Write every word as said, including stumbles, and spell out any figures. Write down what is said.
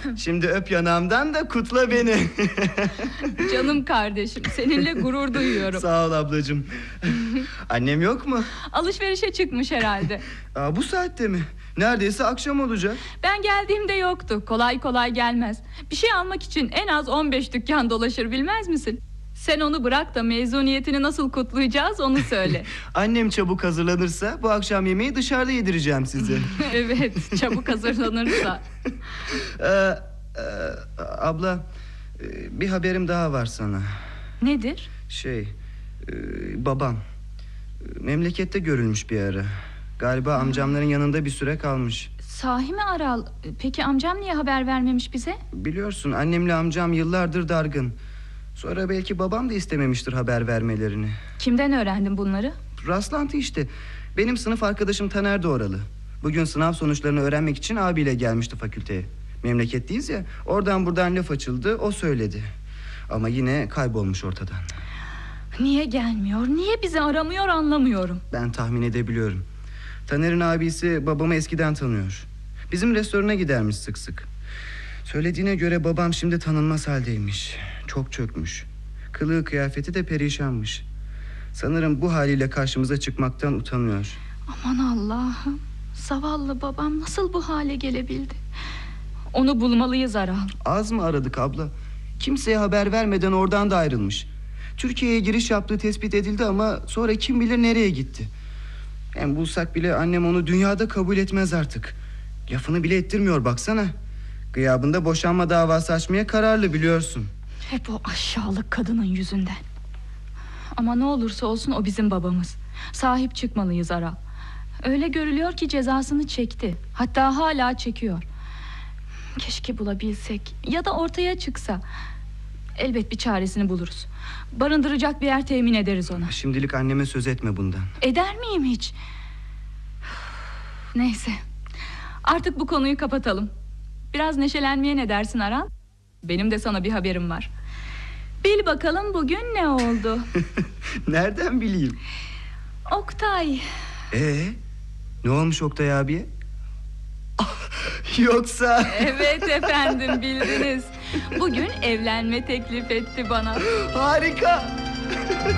Şimdi öp yanağımdan da kutla beni. Canım kardeşim, seninle gurur duyuyorum. Sağ ol ablacığım. Annem yok mu? Alışverişe çıkmış herhalde. Aa, bu saatte mi? Neredeyse akşam olacak. Ben geldiğimde yoktu. Kolay kolay gelmez. Bir şey almak için en az on beş dükkan dolaşır, bilmez misin? Sen onu bırak da mezuniyetini nasıl kutlayacağız onu söyle. Annem çabuk hazırlanırsa bu akşam yemeği dışarıda yedireceğim size. Evet, çabuk hazırlanırsa. ee, e, abla, e, bir haberim daha var sana. Nedir? Şey, e, babam e, memlekette görülmüş bir ara. Galiba amcamların yanında bir süre kalmış. Sahi mi Aral? Peki amcam niye haber vermemiş bize? Biliyorsun, annemle amcam yıllardır dargın. Sonra belki babam da istememiştir haber vermelerini. Kimden öğrendin bunları? Rastlantı işte. Benim sınıf arkadaşım Taner de oralı. Bugün sınav sonuçlarını öğrenmek için abiyle gelmişti fakülteye. Memleketliyiz ya, oradan buradan laf açıldı, o söyledi. Ama yine kaybolmuş ortadan. Niye gelmiyor, niye bizi aramıyor anlamıyorum. Ben tahmin edebiliyorum. Taner'in abisi babamı eskiden tanıyor. Bizim restorana gidermiş sık sık. Söylediğine göre babam şimdi tanınmaz haldeymiş. Çok çökmüş. Kılığı kıyafeti de perişanmış. Sanırım bu haliyle karşımıza çıkmaktan utanıyor. Aman Allah'ım, zavallı babam nasıl bu hale gelebildi? Onu bulmalıyız Aral. Az mı aradık abla? Kimseye haber vermeden oradan da ayrılmış. Türkiye'ye giriş yaptığı tespit edildi ama sonra kim bilir nereye gitti. Hem bulsak bile annem onu dünyada kabul etmez artık. Lafını bile ettirmiyor baksana. Gıyabında boşanma davası açmaya kararlı, biliyorsun. Hep o aşağılık kadının yüzünden. Ama ne olursa olsun o bizim babamız. Sahip çıkmalıyız Aral. Öyle görülüyor ki cezasını çekti. Hatta hala çekiyor. Keşke bulabilsek ya da ortaya çıksa. Elbet bir çaresini buluruz. Barındıracak bir yer temin ederiz ona. Şimdilik anneme söz etme bundan. Eder miyim hiç? Neyse, artık bu konuyu kapatalım. Biraz neşelenmeye ne dersin Aral? Benim de sana bir haberim var. Bil bakalım bugün ne oldu? Nereden bileyim? Oktay. Ee, ne olmuş Oktay abiye? Yoksa... Evet efendim, bildiniz. Bugün evlenme teklif etti bana. Harika.